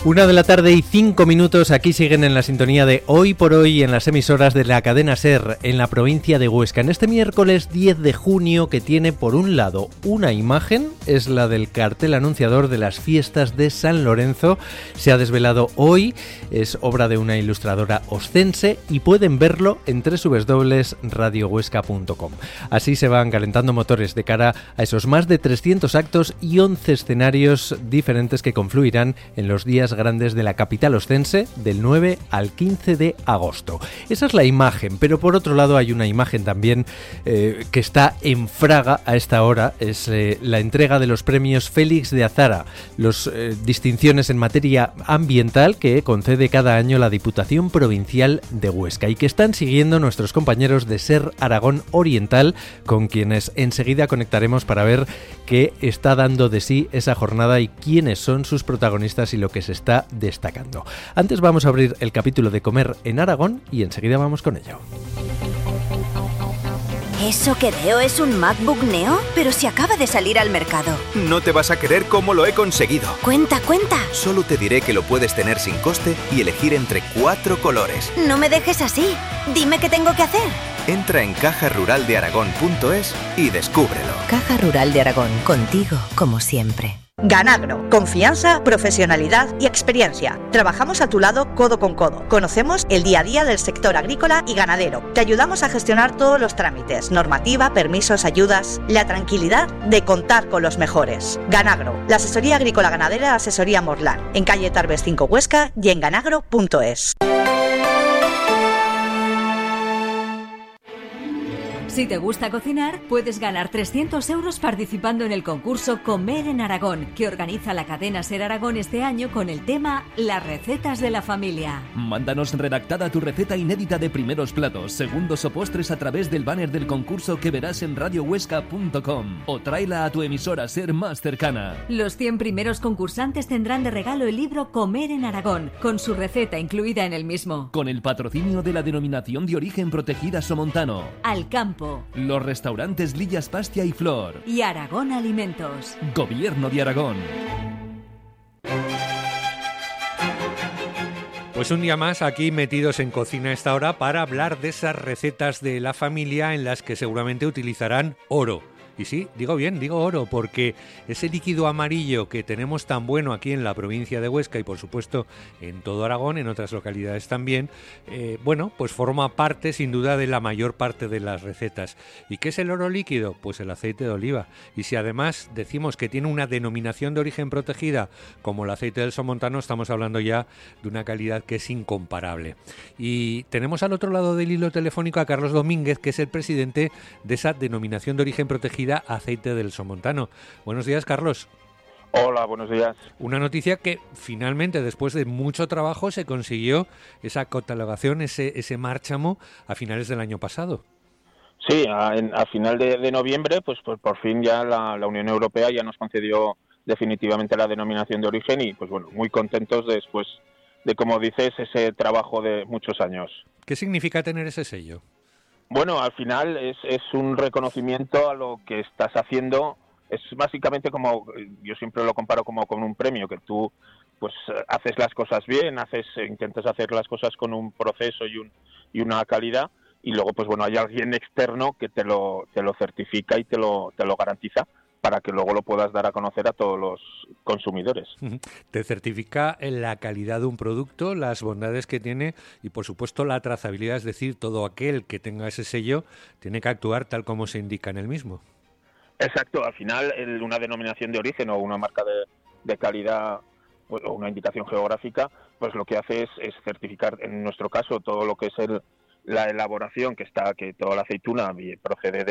1:05 PM, aquí siguen en la sintonía de Hoy por Hoy en las emisoras de la cadena SER en la provincia de Huesca. En este miércoles 10 de junio que tiene por un lado una imagen, es la del cartel anunciador de las fiestas de San Lorenzo. Se ha desvelado hoy, es obra de una ilustradora oscense y pueden verlo en www.radiohuesca.com. Así se van calentando motores de cara a esos más de 300 actos y 11 escenarios diferentes que confluirán en los días grandes de la capital oscense del 9 al 15 de agosto. Esa es la imagen, pero por otro lado hay una imagen también que está en Fraga a esta hora, es la entrega de los premios Félix de Azara, las distinciones en materia ambiental que concede cada año la Diputación Provincial de Huesca y que están siguiendo nuestros compañeros de SER Aragón Oriental, con quienes enseguida conectaremos para ver qué está dando de sí esa jornada y quiénes son sus protagonistas y lo que se está destacando. Antes vamos a abrir el capítulo de Comer en Aragón y enseguida vamos con ello. ¿Eso que veo es un MacBook Neo? Pero si acaba de salir al mercado. No te vas a creer cómo lo he conseguido. Cuenta. Solo te diré que lo puedes tener sin coste y elegir entre 4 colores. No me dejes así. Dime qué tengo que hacer. Entra en cajaruraldearagón.es y descúbrelo. Caja Rural de Aragón, contigo como siempre. Ganagro, confianza, profesionalidad y experiencia. Trabajamos a tu lado codo con codo. Conocemos el día a día del sector agrícola y ganadero. Te ayudamos a gestionar todos los trámites, normativa, permisos, ayudas. La tranquilidad de contar con los mejores. Ganagro, la asesoría agrícola ganadera Asesoría Morlán. En calle Tarbes 5 Huesca y en ganagro.es. Si te gusta cocinar, puedes ganar 300 € participando en el concurso Comer en Aragón, que organiza la cadena SER Aragón este año con el tema Las recetas de la familia. Mándanos redactada tu receta inédita de primeros platos, segundos o postres a través del banner del concurso que verás en radiohuesca.com o tráela a tu emisora SER más cercana. Los 100 primeros concursantes tendrán de regalo el libro Comer en Aragón, con su receta incluida en el mismo. Con el patrocinio de la Denominación de Origen Protegida Somontano, Al Campo, los restaurantes Lillas Pastia y Flor y Aragón Alimentos. Gobierno de Aragón. Pues un día más aquí metidos en cocina a esta hora para hablar de esas recetas de la familia en las que seguramente utilizarán oro. Y sí, digo oro, porque ese líquido amarillo que tenemos tan bueno aquí en la provincia de Huesca y por supuesto en todo Aragón, en otras localidades también, pues forma parte sin duda de la mayor parte de las recetas. ¿Y qué es el oro líquido? Pues el aceite de oliva. Y si además decimos que tiene una denominación de origen protegida como el aceite del Somontano, estamos hablando ya de una calidad que es incomparable. Y tenemos al otro lado del hilo telefónico a Carlos Domínguez, que es el presidente de esa denominación de origen protegida aceite del Somontano. Buenos días, Carlos. Hola, buenos días. Una noticia que finalmente, después de mucho trabajo, se consiguió esa catalogación, ese márchamo a finales del año pasado. Sí, a final de noviembre, pues por fin ya la Unión Europea ya nos concedió definitivamente la denominación de origen y, pues bueno, muy contentos después de, como dices, ese trabajo de muchos años. ¿Qué significa tener ese sello? Bueno, al final es un reconocimiento a lo que estás haciendo. Es básicamente como, yo siempre lo comparo como con un premio, que tú pues haces las cosas bien, intentas hacer las cosas con un proceso y una calidad, y luego pues bueno, hay alguien externo que te lo certifica y te lo garantiza, para que luego lo puedas dar a conocer a todos los consumidores. Te certifica la calidad de un producto, las bondades que tiene y, por supuesto, la trazabilidad, es decir, todo aquel que tenga ese sello tiene que actuar tal como se indica en el mismo. Exacto, al final una denominación de origen o una marca de calidad o una indicación geográfica, pues lo que hace es certificar, en nuestro caso, todo lo que es la elaboración, que toda la aceituna procede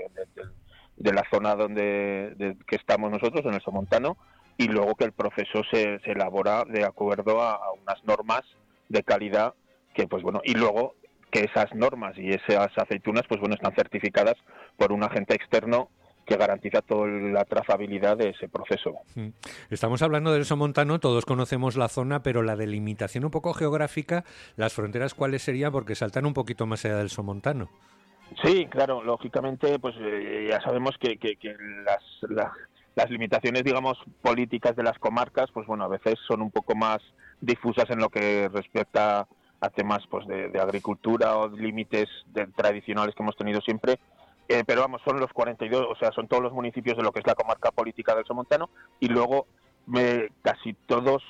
de la zona que estamos nosotros, en el Somontano, y luego que el proceso se elabora de acuerdo a unas normas de calidad que, pues bueno, y luego que esas normas y esas aceitunas, pues bueno, están certificadas por un agente externo que garantiza toda la trazabilidad de ese proceso. Estamos hablando del Somontano, todos conocemos la zona, pero la delimitación un poco geográfica, las fronteras, ¿cuáles serían? Porque saltan un poquito más allá del Somontano. Sí, claro, lógicamente, pues ya sabemos que las limitaciones, digamos, políticas de las comarcas, pues bueno, a veces son un poco más difusas en lo que respecta a temas pues de agricultura o límites tradicionales que hemos tenido siempre. Pero vamos, son los 42, o sea, son todos los municipios de lo que es la comarca política del Somontano, y luego casi todos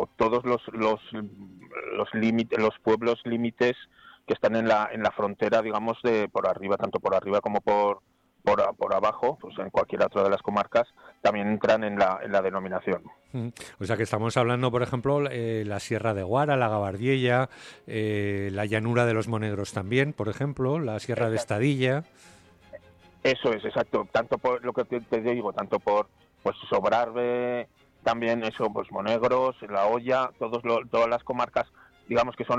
los límites, los pueblos límites que están en la frontera, digamos, de por arriba, tanto por arriba como por abajo, pues en cualquier otra de las comarcas, también entran en la denominación. O sea que estamos hablando, por ejemplo, la Sierra de Guara, la Gabardiella, la llanura de los Monegros también, por ejemplo, la Sierra de Estadilla. Eso es, exacto. Tanto por lo que te digo, tanto por pues Sobrarbe, también eso, pues Monegros, La Hoya, todas las comarcas, digamos que son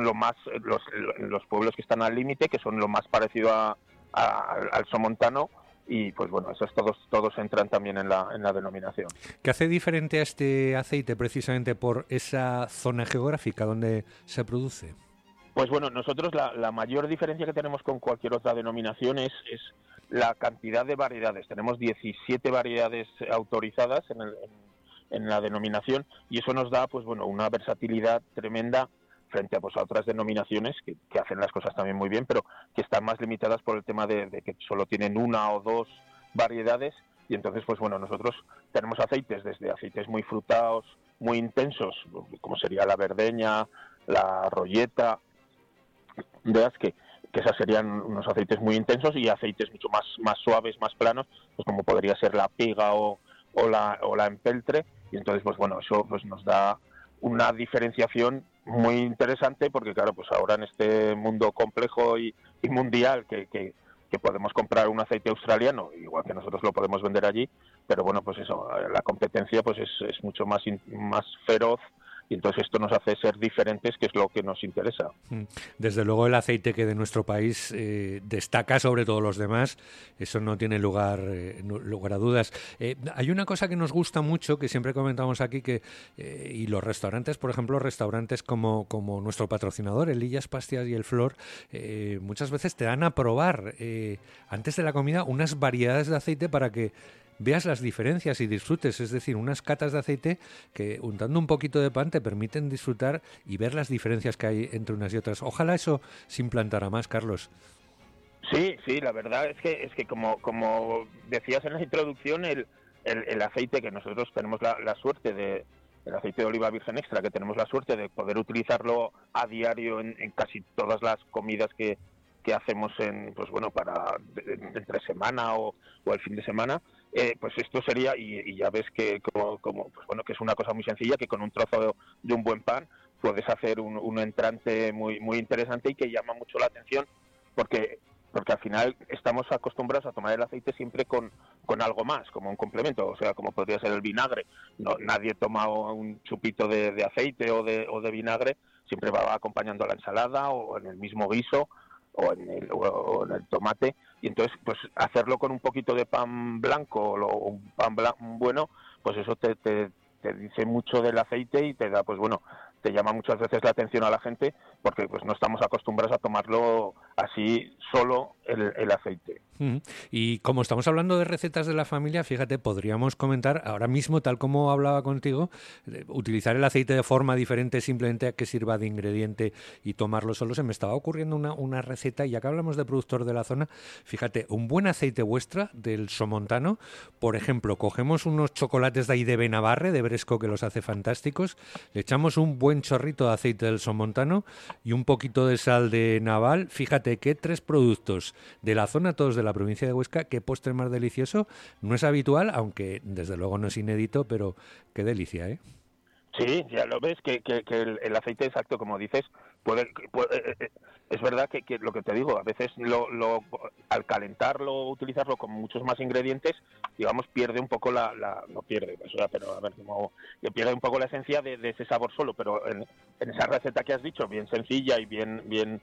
los pueblos que están al límite, que son lo más parecido al somontano, y pues bueno, esos todos entran también en la denominación. ¿Qué hace diferente a este aceite precisamente por esa zona geográfica donde se produce? Pues bueno, nosotros la mayor diferencia que tenemos con cualquier otra denominación es la cantidad de variedades. Tenemos 17 variedades autorizadas en la denominación, y eso nos da pues bueno una versatilidad tremenda frente a otras denominaciones que hacen las cosas también muy bien, pero que están más limitadas por el tema de que solo tienen una o dos variedades. Y entonces pues bueno, nosotros tenemos aceites, desde aceites muy frutados, muy intensos, como sería la verdeña, la rolleta, veas que esas serían unos aceites muy intensos, y aceites mucho más suaves, más planos, pues como podría ser la piga o la empeltre. Y entonces pues bueno, eso pues nos da una diferenciación muy interesante, porque claro, pues ahora en este mundo complejo y mundial que podemos comprar un aceite australiano, igual que nosotros lo podemos vender allí, pero bueno, pues eso, la competencia pues es mucho más feroz, y entonces esto nos hace ser diferentes, que es lo que nos interesa. Desde luego el aceite que de nuestro país destaca sobre todos los demás, eso no tiene lugar a dudas. Hay una cosa que nos gusta mucho, que siempre comentamos aquí, y los restaurantes, por ejemplo, restaurantes como nuestro patrocinador, el Illas Pastias y el Flor, muchas veces te dan a probar antes de la comida unas variedades de aceite para que veas las diferencias y disfrutes, es decir, unas catas de aceite que untando un poquito de pan te permiten disfrutar y ver las diferencias que hay entre unas y otras. Ojalá eso se implantara más, Carlos. Sí, la verdad es que como decías en la introducción, el aceite que nosotros tenemos la suerte el aceite de oliva virgen extra, que tenemos la suerte de poder utilizarlo a diario en casi todas las comidas que hacemos pues bueno, para entre semana o el fin de semana, pues esto sería, y ya ves que pues bueno, que es una cosa muy sencilla, que con un trozo de un buen pan puedes hacer un entrante muy muy interesante, y que llama mucho la atención, porque al final estamos acostumbrados a tomar el aceite siempre con algo más, como un complemento, o sea, como podría ser el vinagre. Nadie toma un chupito de aceite o de vinagre, siempre va acompañando a la ensalada o en el mismo guiso o en el tomate, y entonces pues hacerlo con un poquito de pan blanco o un pan bueno, pues eso te dice mucho del aceite, y te da, pues bueno, te llama muchas veces la atención a la gente, porque pues no estamos acostumbrados a tomarlo así solo el aceite. Y como estamos hablando de recetas de la familia, fíjate, podríamos comentar ahora mismo, tal como hablaba contigo, utilizar el aceite de forma diferente, simplemente a que sirva de ingrediente y tomarlo solo. Se me estaba ocurriendo una receta, y ya que hablamos de productor de la zona, fíjate, un buen aceite vuestra del somontano, por ejemplo, cogemos unos chocolates de ahí de Benabarre, de Bresco, que los hace fantásticos, le echamos un buen chorrito de aceite del somontano y un poquito de sal de Naval. Fíjate que 3 productos de la zona, todos de la provincia de Huesca. Qué postre más delicioso. No es habitual, aunque desde luego no es inédito, pero qué delicia, ¿eh? Sí, ya lo ves, que el aceite, exacto, como dices, puede es verdad que lo que te digo, a veces al calentarlo, utilizarlo con muchos más ingredientes, digamos, pierde un poco no pierde, o sea, pero a ver, como que pierde un poco la esencia de ese sabor solo, pero en esa receta que has dicho, bien sencilla y bien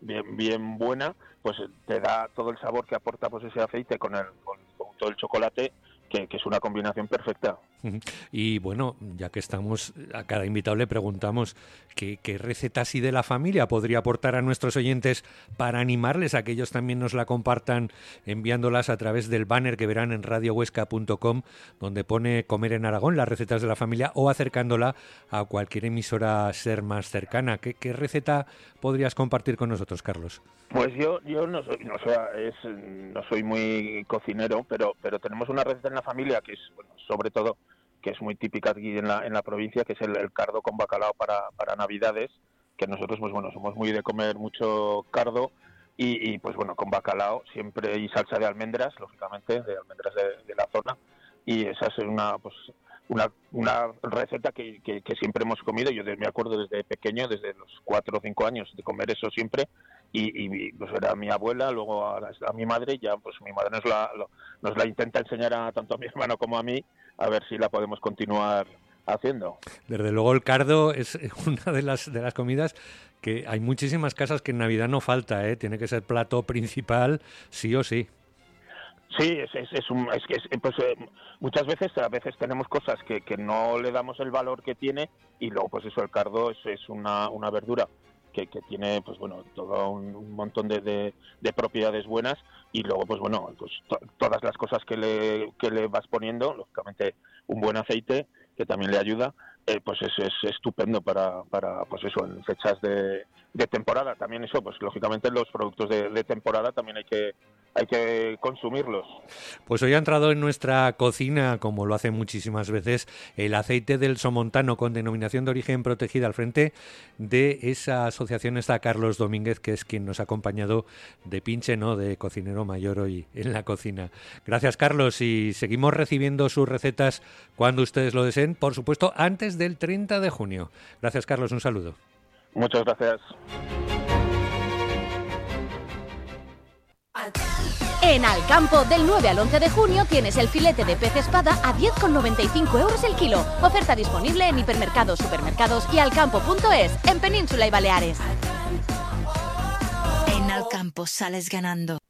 buena, pues te da todo el sabor que aporta pues ese aceite con todo el chocolate, que es una combinación perfecta. Y bueno, ya que estamos, a cada invitado le preguntamos qué receta así de la familia podría aportar a nuestros oyentes para animarles a que ellos también nos la compartan enviándolas a través del banner que verán en radiohuesca.com, donde pone Comer en Aragón, las recetas de la familia, o acercándola a cualquier emisora SER más cercana. ¿Qué receta podrías compartir con nosotros, Carlos? Pues yo no soy muy cocinero, pero tenemos una receta en la familia que es, bueno, sobre todo, que es muy típica aquí en la provincia, que es el cardo con bacalao para Navidades, que nosotros, pues bueno, somos muy de comer mucho cardo y pues bueno, con bacalao siempre, y salsa de almendras, lógicamente, de almendras de la zona, y esa es una receta que siempre hemos comido. Yo me acuerdo desde pequeño, desde los 4 o 5 años, de comer eso siempre, y pues era mi abuela, luego a mi madre, ya pues mi madre nos la intenta enseñar tanto a mi hermano como a mí, a ver si la podemos continuar haciendo. Desde luego el cardo es una de las comidas que hay muchísimas casas que en Navidad no falta, ¿eh? Tiene que ser plato principal, sí o sí. Sí, muchas veces tenemos cosas que no le damos el valor que tiene, y luego pues eso, el cardo es una verdura que tiene, pues bueno, todo un montón de propiedades buenas, y luego pues bueno, pues todas las cosas que le vas poniendo, lógicamente un buen aceite que también le ayuda, pues es estupendo para pues eso, en fechas de temporada. También eso, pues lógicamente los productos de temporada también hay que consumirlos. Pues hoy ha entrado en nuestra cocina, como lo hace muchísimas veces, el aceite del somontano con denominación de origen protegida. Al frente de esa asociación está Carlos Domínguez, que es quien nos ha acompañado de pinche, ¿no?, de cocinero mayor hoy en la cocina. Gracias, Carlos, y seguimos recibiendo sus recetas cuando ustedes lo deseen, por supuesto, antes del 30 de junio. Gracias, Carlos, un saludo. Muchas gracias. En Alcampo, del 9 al 11 de junio, tienes el filete de pez espada a 10,95 € el kilo. Oferta disponible en hipermercados, supermercados y alcampo.es, en Península y Baleares. En Alcampo sales ganando.